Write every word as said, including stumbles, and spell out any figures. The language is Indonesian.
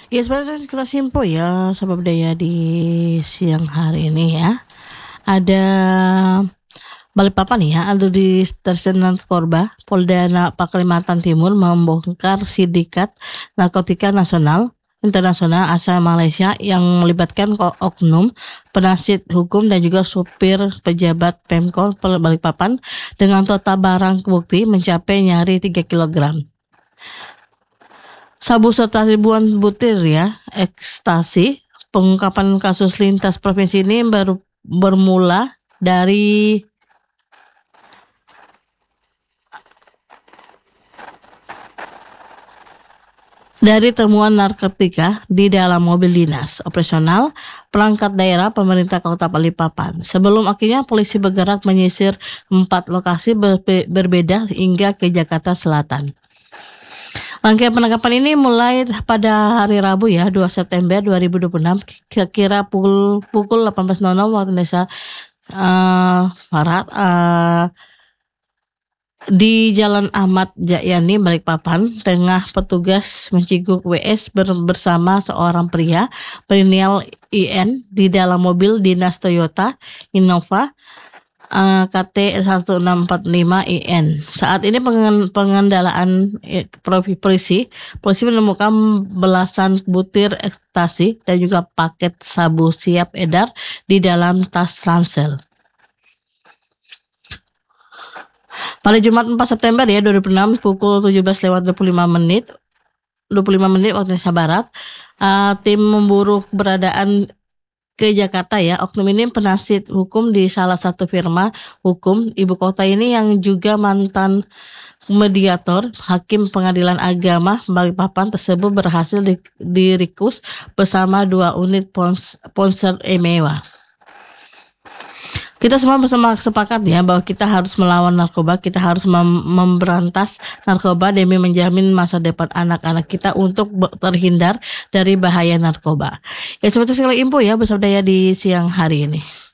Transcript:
Ya sebenarnya kita simpo ya sebab daya di siang hari ini ya. Ada Balikpapan ya, ada di stasiun narkoba Polda Na- Kalimantan Timur membongkar sindikat narkotika nasional internasional asal Malaysia yang melibatkan ko- oknum penasihat hukum dan juga supir pejabat Pemkot Balikpapan dengan total barang bukti mencapai nyari tiga kilogram. Sabu serta ribuan butir ya, ekstasi. Pengungkapan kasus lintas provinsi ini baru bermula dari dari temuan narkotika di dalam mobil dinas operasional perangkat daerah pemerintah Kota Balikpapan. Sebelum akhirnya polisi bergerak menyisir empat lokasi berbe- berbeda hingga ke Jakarta Selatan. Rangkaian penangkapan ini mulai pada hari Rabu ya, dua September dua ribu dua puluh enam kira-kira pukul pukul delapan belas waktu Indonesia uh, Barat uh, di Jalan Ahmad Jayani Balikpapan. Tengah petugas menciguk W S ber- bersama seorang pria berinisial I N di dalam mobil dinas Toyota Innova uh, K T satu enam empat lima I N. Saat ini pengen- pengendalaan eh, provi- polisi, polisi menemukan belasan butir ekstasi dan juga paket sabu siap edar di dalam tas ransel. Pada Jumat empat September ya dua ribu enam pukul tujuh belas lewat dua puluh lima menit dua puluh lima menit waktu Indonesia Barat, uh, tim memburu keberadaan ke Jakarta ya. Oknum ini penasihat hukum di salah satu firma hukum ibu kota ini yang juga mantan mediator hakim pengadilan agama Balikpapan tersebut berhasil di, dirikus bersama dua unit pons, ponsel mewah. Kita semua bersama sepakat ya bahwa kita harus melawan narkoba, kita harus mem- memberantas narkoba demi menjamin masa depan anak-anak kita untuk terhindar dari bahaya narkoba. Ya seperti sekali info ya bersama saya di siang hari ini.